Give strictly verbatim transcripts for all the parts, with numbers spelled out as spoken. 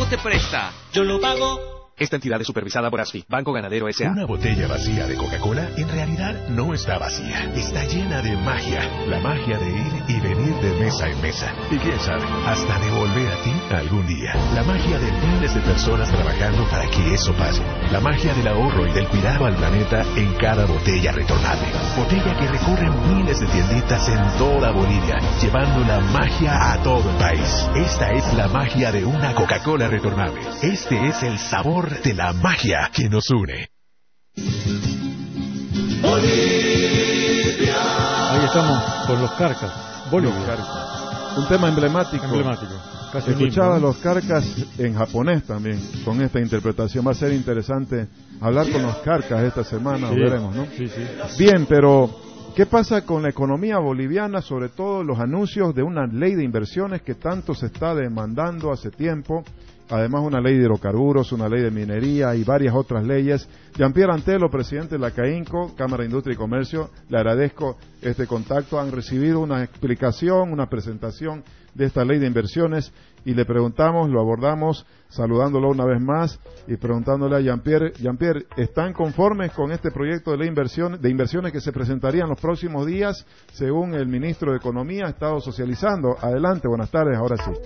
Banco te presta. Yo lo pago. Esta entidad es supervisada por ASFI, Banco Ganadero S A Una botella vacía de Coca-Cola en realidad no está vacía. Está llena de magia. La magia de ir y venir de mesa en mesa. Y quién sabe, hasta de volver a ti algún día. La magia de miles de personas trabajando para que eso pase. La magia del ahorro y del cuidado al planeta en cada botella retornable. Botella que recorre miles de tienditas en toda Bolivia, llevando la magia a todo el país. Esta es la magia de una Coca-Cola retornable. Este es el sabor de la magia que nos une. Bolivia. Ahí estamos con los Carcas. Bolivia. Los Carcas. Un tema emblemático. Emblemático. Casi Escuchaba mismo, ¿no? los Carcas en japonés también, con esta interpretación. Va a ser interesante hablar con los Carcas esta semana, Sí, veremos, ¿no? Sí, sí. Bien, pero ¿qué pasa con la economía boliviana, sobre todo los anuncios de una ley de inversiones que tanto se está demandando hace tiempo? Además, una ley de hidrocarburos, una ley de minería y varias otras leyes. Jean-Pierre Antelo, presidente de la CAINCO, Cámara de Industria y Comercio, le agradezco este contacto. Han recibido una explicación, una presentación de esta ley de inversiones y le preguntamos, lo abordamos, saludándolo una vez más y preguntándole a Jean-Pierre, Jean-Pierre, ¿están conformes con este proyecto de ley de inversiones, de inversiones que se presentaría en los próximos días, según el ministro de Economía ha estado socializando? Adelante, buenas tardes, ahora sí.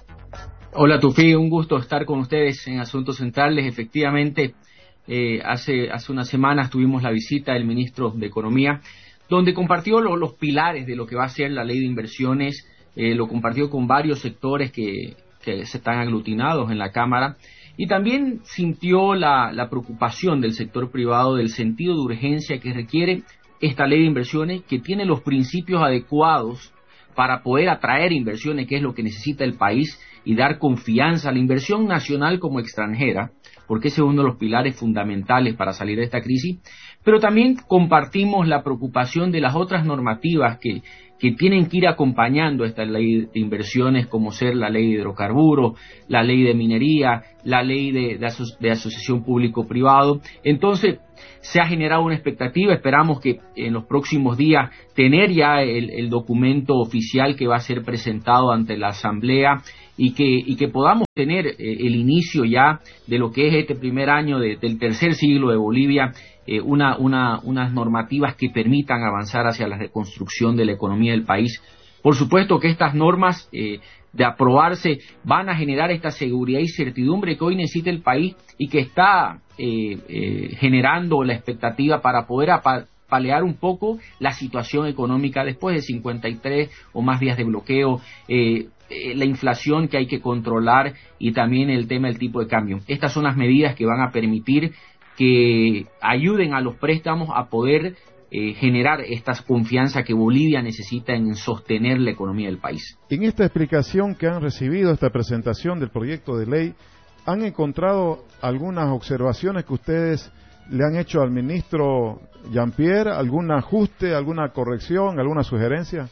Hola Tufi, un gusto estar con ustedes en Asuntos Centrales. Efectivamente, eh, hace hace unas semanas tuvimos la visita del ministro de Economía, donde compartió lo, los pilares de lo que va a ser la ley de inversiones, eh, lo compartió con varios sectores que, que se están aglutinados en la Cámara, y también sintió la, la preocupación del sector privado del sentido de urgencia que requiere esta ley de inversiones, que tiene los principios adecuados para poder atraer inversiones, que es lo que necesita el país, y dar confianza a la inversión nacional como extranjera, porque ese es uno de los pilares fundamentales para salir de esta crisis. Pero también compartimos la preocupación de las otras normativas que, que tienen que ir acompañando esta ley de inversiones, como ser la ley de hidrocarburos, la ley de minería, la ley de, de, aso de asociación público-privado. Entonces, se ha generado una expectativa, esperamos que en los próximos días tener ya el, el documento oficial que va a ser presentado ante la Asamblea y que, y que podamos tener eh, el inicio ya de lo que es este primer año de, del tercer siglo de Bolivia, eh, una, una, unas normativas que permitan avanzar hacia la reconstrucción de la economía del país. Por supuesto que estas normas, eh, de aprobarse, van a generar esta seguridad y certidumbre que hoy necesita el país y que está eh, eh, generando la expectativa para poder paliar un poco la situación económica después de cincuenta y tres o más días de bloqueo, eh, eh, la inflación que hay que controlar y también el tema del tipo de cambio. Estas son las medidas que van a permitir que ayuden a los préstamos a poder Eh, generar esta confianza que Bolivia necesita en sostener la economía del país. En esta explicación que han recibido, esta presentación del proyecto de ley, ¿han encontrado algunas observaciones que ustedes le han hecho al ministro Jean-Pierre? ¿Algún ajuste, alguna corrección, alguna sugerencia?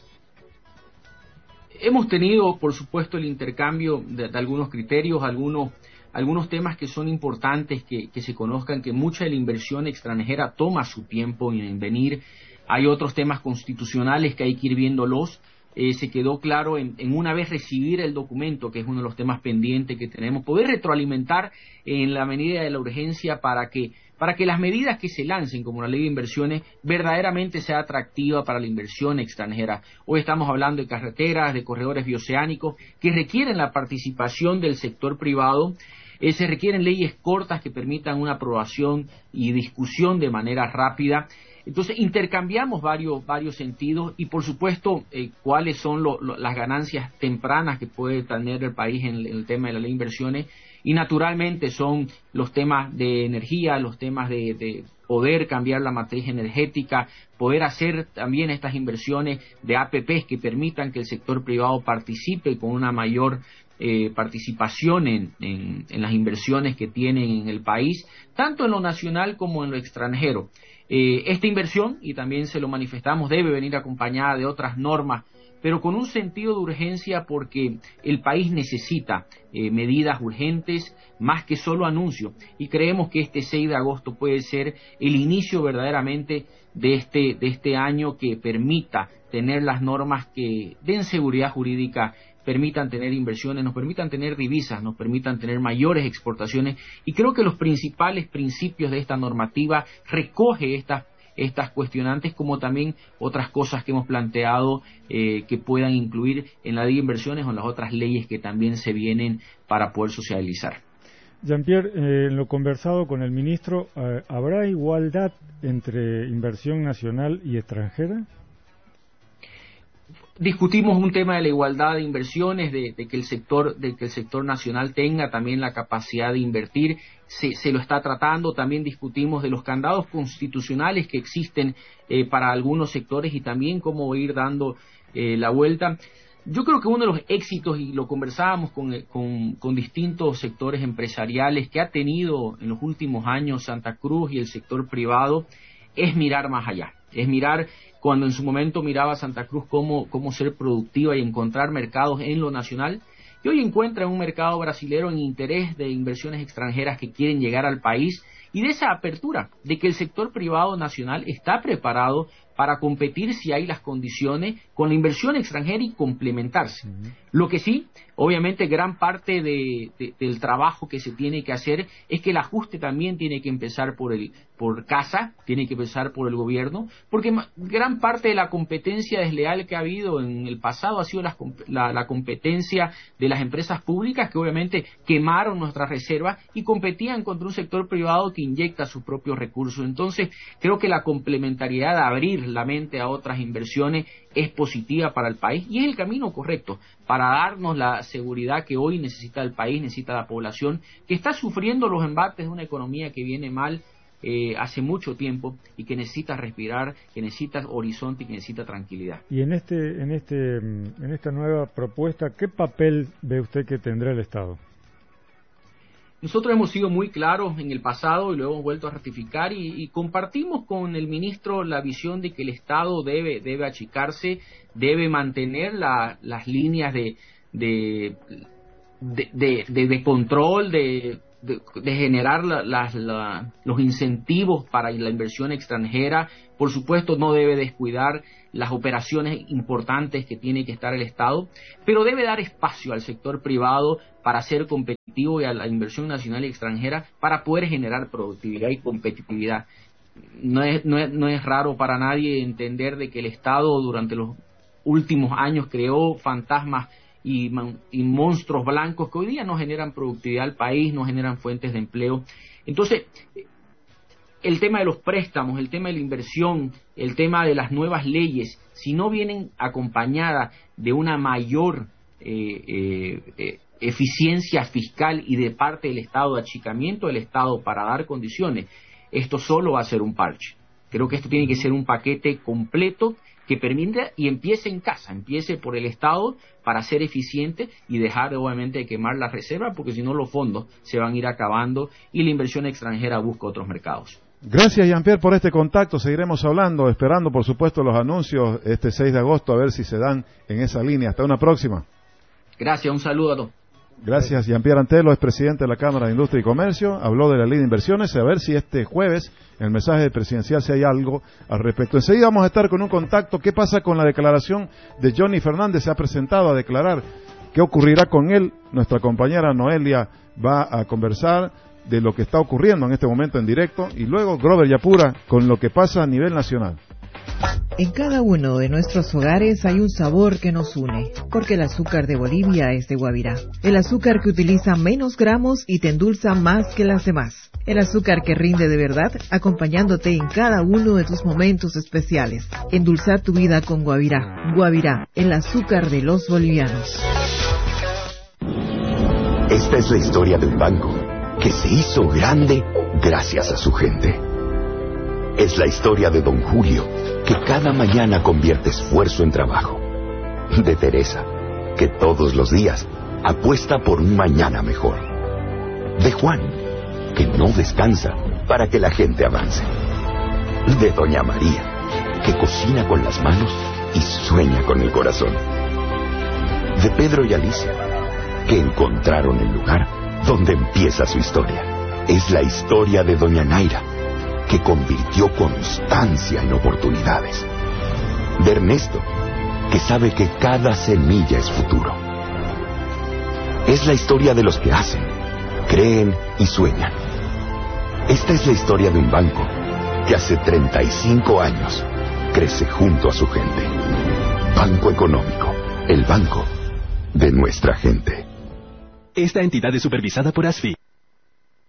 Hemos tenido, por supuesto, el intercambio de, de algunos criterios, algunos algunos temas que son importantes que, que se conozcan, que mucha de la inversión extranjera toma su tiempo en venir. Hay otros temas constitucionales que hay que ir viéndolos. Eh, se quedó claro en, en una vez recibir el documento, que es uno de los temas pendientes que tenemos, poder retroalimentar en la medida de la urgencia para que para que las medidas que se lancen, como la ley de inversiones, verdaderamente sea atractiva para la inversión extranjera. Hoy estamos hablando de carreteras, de corredores bioceánicos, que requieren la participación del sector privado. Eh, se requieren leyes cortas que permitan una aprobación y discusión de manera rápida. Entonces intercambiamos varios varios sentidos y por supuesto eh, cuáles son lo, lo, las ganancias tempranas que puede tener el país en el, en el tema de la ley de inversiones, y naturalmente son los temas de energía, los temas de, de poder cambiar la matriz energética, poder hacer también estas inversiones de A P Pes que permitan que el sector privado participe con una mayor Eh, participación en, en, en las inversiones que tienen en el país, tanto en lo nacional como en lo extranjero. Eh, esta inversión, y también se lo manifestamos, debe venir acompañada de otras normas, pero con un sentido de urgencia porque el país necesita eh, medidas urgentes más que solo anuncios, y creemos que este seis de agosto puede ser el inicio verdaderamente de este, de este año que permita tener las normas que den seguridad jurídica permitan tener inversiones, nos permitan tener divisas, nos permitan tener mayores exportaciones, y creo que los principales principios de esta normativa recoge estas estas cuestionantes, como también otras cosas que hemos planteado eh, que puedan incluir en la ley de inversiones o en las otras leyes que también se vienen para poder socializar. Jean-Pierre, eh, en lo conversado con el ministro, eh, ¿habrá igualdad entre inversión nacional y extranjera? Discutimos un tema de la igualdad de inversiones, de, de que el sector de que el sector nacional tenga también la capacidad de invertir, se, se lo está tratando. También discutimos de los candados constitucionales que existen eh, para algunos sectores y también cómo ir dando eh, la vuelta. Yo creo que uno de los éxitos, y lo conversábamos con, con, con distintos sectores empresariales que ha tenido en los últimos años Santa Cruz y el sector privado, es mirar más allá, es mirar cuando en su momento miraba Santa Cruz cómo, cómo ser productiva y encontrar mercados en lo nacional, y hoy encuentra un mercado brasilero en interés de inversiones extranjeras que quieren llegar al país, y de esa apertura, de que el sector privado nacional está preparado para competir si hay las condiciones con la inversión extranjera y complementarse. Uh-huh. Lo que sí, obviamente gran parte de, de, del trabajo que se tiene que hacer es que el ajuste también tiene que empezar por el por casa, tiene que empezar por el gobierno, porque gran parte de la competencia desleal que ha habido en el pasado ha sido la, la, la competencia de las empresas públicas, que obviamente quemaron nuestras reservas y competían contra un sector privado que inyecta sus propios recursos. Entonces, creo que la complementariedad de abrir la mente a otras inversiones es positiva para el país y es el camino correcto para darnos la seguridad que hoy necesita el país, necesita la población, que está sufriendo los embates de una economía que viene mal eh, hace mucho tiempo y que necesita respirar, que necesita horizonte y que necesita tranquilidad. Y en este, en este, en esta nueva propuesta, ¿qué papel ve usted que tendrá el Estado? Nosotros hemos sido muy claros en el pasado y lo hemos vuelto a ratificar y, y compartimos con el ministro la visión de que el Estado debe debe achicarse, debe mantener la, las líneas de de de, de, de, de control, de, de, de generar la, la, la, los incentivos para la inversión extranjera. Por supuesto, no debe descuidar las operaciones importantes que tiene que estar el Estado, pero debe dar espacio al sector privado para ser competitivo y a la inversión nacional y extranjera para poder generar productividad y competitividad. No es, no es, no es raro para nadie entender de que el Estado durante los últimos años creó fantasmas y, y monstruos blancos que hoy día no generan productividad al país, no generan fuentes de empleo. Entonces, el tema de los préstamos, el tema de la inversión, el tema de las nuevas leyes, si no vienen acompañadas de una mayor eh, eh, eh, eficiencia fiscal y de parte del Estado, achicamiento del Estado para dar condiciones, esto solo va a ser un parche. Creo que esto tiene que ser un paquete completo que permita y empiece en casa, empiece por el Estado para ser eficiente y dejar obviamente de quemar las reservas, porque si no los fondos se van a ir acabando y la inversión extranjera busca otros mercados. Gracias, Jean-Pierre, por este contacto. Seguiremos hablando, esperando por supuesto los anuncios este seis de agosto, a ver si se dan en esa línea. Hasta una próxima. Gracias, un saludo a todos. Gracias, Jean-Pierre Antelo, es presidente de la Cámara de Industria y Comercio, habló de la ley de inversiones, a ver si este jueves, en el mensaje presidencial, si hay algo al respecto. Enseguida vamos a estar con un contacto. ¿Qué pasa con la declaración de Johnny Fernández? Se ha presentado a declarar. ¿Qué ocurrirá con él? Nuestra compañera Noelia va a conversar de lo que está ocurriendo en este momento en directo, y luego Grover Yapura con lo que pasa a nivel nacional. En cada uno de nuestros hogares hay un sabor que nos une, porque el azúcar de Bolivia es de Guavirá. El azúcar que utiliza menos gramos y te endulza más que las demás. El azúcar que rinde de verdad, acompañándote en cada uno de tus momentos especiales. Endulzar tu vida con Guavirá. Guavirá, el azúcar de los bolivianos. Esta es la historia de un banco que se hizo grande gracias a su gente. Es la historia de Don Julio, que cada mañana convierte esfuerzo en trabajo. De Teresa, que todos los días apuesta por un mañana mejor. De Juan, que no descansa para que la gente avance. De Doña María, que cocina con las manos y sueña con el corazón. De Pedro y Alicia, que encontraron el lugar donde empieza su historia. Es la historia de Doña Naira, que convirtió constancia en oportunidades. De Ernesto, que sabe que cada semilla es futuro. Es la historia de los que hacen, creen y sueñan. Esta es la historia de un banco que hace treinta y cinco años crece junto a su gente. Banco Económico, el banco de nuestra gente. Esta entidad es supervisada por ASFI.